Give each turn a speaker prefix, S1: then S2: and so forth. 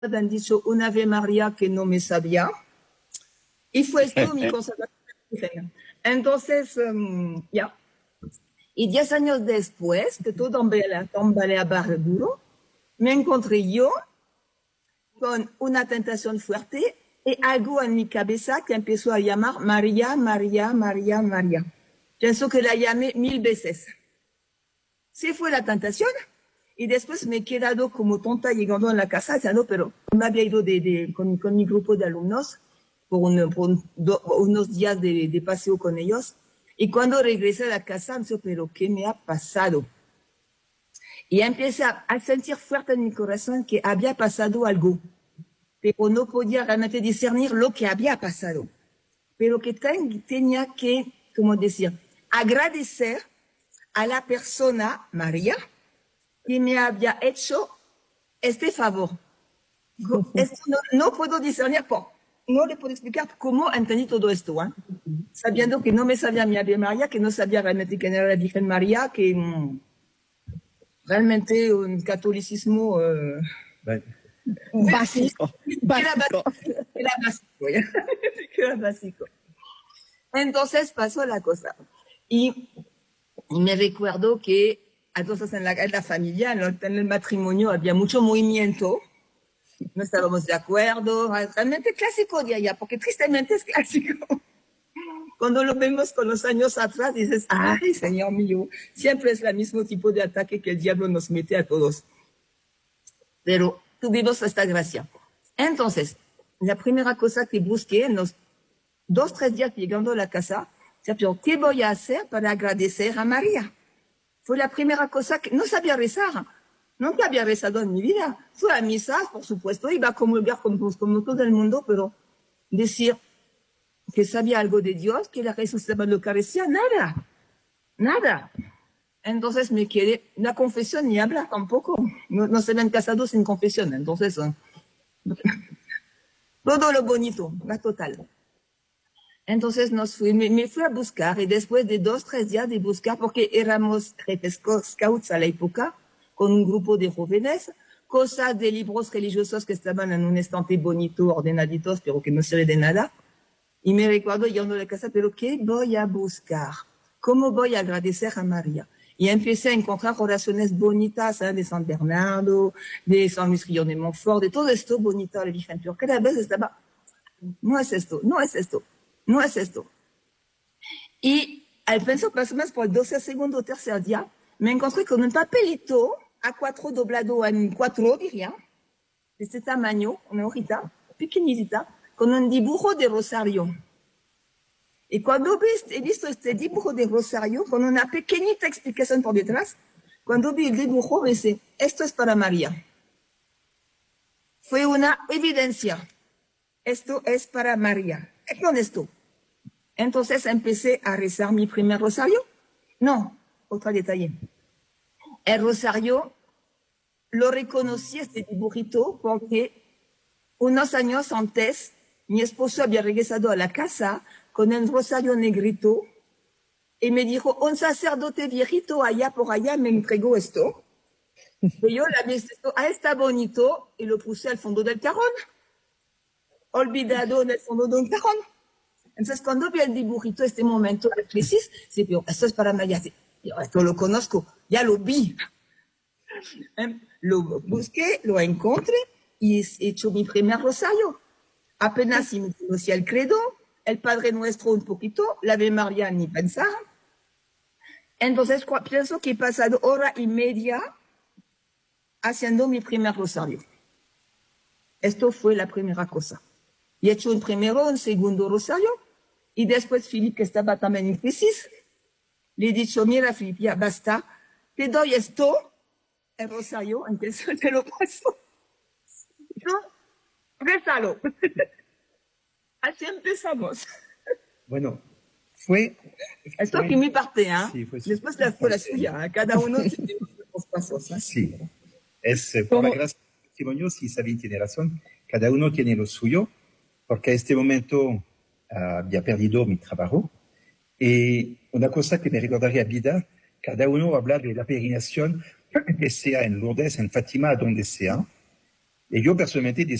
S1: han dicho un Ave María que no me sabía. Y fue esto mi consagración. Entonces, ya. Y 10 años después, que todo tambaleaba duro, me encontré yo con una tentación fuerte y algo en mi cabeza que empezó a llamar María, María, María, María. Pienso que la llamé 1000 veces. Sí fue la tentación. Y después me he quedado como tonta llegando a la casa, diciendo, pero me había ido con mi grupo de alumnos por unos días de paseo con ellos. Y cuando regresé a la casa, me dije, pero ¿qué me ha pasado? Y empecé a sentir fuerte en mi corazón que había pasado algo, pero no podía realmente discernir lo que había pasado. Pero que tenía que, como decir, agradecer a la persona, María, que me había hecho este favor. Esto no puedo discernir, no le puedo explicar cómo entendí todo esto, sabiendo que no me sabía mi Ave María, que no sabía realmente quién era la Virgen María, que realmente un catolicismo
S2: básico.
S1: Era básico. Entonces pasó la cosa. Y me recuerdo que entonces en la familia, en el matrimonio, había mucho movimiento. No estábamos de acuerdo. Realmente clásico de allá, porque tristemente es clásico. Cuando lo vemos con los años atrás, dices, ay, Señor mío, siempre es el mismo tipo de ataque que el diablo nos mete a todos. Pero tuvimos esta gracia. Entonces, la primera cosa que busqué en los 2, 3 días llegando a la casa, pero ¿qué voy a hacer para agradecer a María? Fue la primera cosa que no sabía rezar. Nunca había rezado en mi vida. Fui a misa, por supuesto, iba a comulgar como todo el mundo, pero decir que sabía algo de Dios, que la resucitaba en la Eucaristía, nada. Entonces me quedé, la confesión ni hablar tampoco. No se ven casados sin confesión. Entonces, todo lo bonito, la total. Entonces me fui a buscar y después de 2, 3 días de buscar, porque éramos scouts a la época, con un grupo de jóvenes, cosas de libros religiosos que estaban en un estante bonito, ordenaditos, pero que no sirven de nada. Y me recuerdo llegando a la casa, pero ¿qué voy a buscar? ¿Cómo voy a agradecer a María? Y empecé a encontrar oraciones bonitas de San Bernardo, de San Luis Río de Montfort, de todo esto bonito a la Virgen. Pero cada vez estaba, no es esto. Y al pensar más o menos por el 12 segundo o tercer día, me encontré con un papelito A4 doblado en 4, diría, de este tamaño, una hojita pequeñita, con un dibujo de rosario. Y cuando he visto este dibujo de rosario, con una pequeñita explicación por detrás, cuando vi el dibujo, me dice, esto es para María. Fue una evidencia. Esto es para María. ¿Dónde estuvo? Entonces empecé a rezar mi primer rosario. No, otro detalle. El rosario lo reconocí, este dibujito, porque unos años antes mi esposo había regresado a la casa con el rosario negrito y me dijo, un sacerdote viejito allá por allá me entregó esto. Y yo la vi, está bonito, y lo puse al fondo del cajón. Olvidado en el fondo de un cajón. Entonces, cuando vi el dibujito, este momento de crisis, sí, pero esto es para María. Yo, esto lo conozco, ya lo vi. Lo busqué, lo encontré y he hecho mi primer rosario. Apenas si me conocía el credo, el Padre Nuestro un poquito, la Ave María ni pensar. Entonces, pienso que he pasado 1 hora y media haciendo mi primer rosario. Esto fue la primera cosa. Y he hecho un segundo rosario, y después Philippe, que estaba también en crisis, le he dicho, mira Philippe, ya basta, te doy esto, el rosario, entonces te lo paso. ¿No? Rézalo. Así empezamos.
S3: Bueno, fue...
S1: Esto aquí mi parte, ¿eh?
S3: Sí,
S1: después fue la suya, cada uno tiene los pasos.
S3: Sí, es por la gracia del testimonio, sí, Sabine tiene razón, cada uno tiene lo suyo, porque a este momento había perdido mi trabajo. Y una cosa que me recordaría vida, cada uno habla de la peregrinación, que sea en Lourdes, en Fátima, donde sea. Y yo personalmente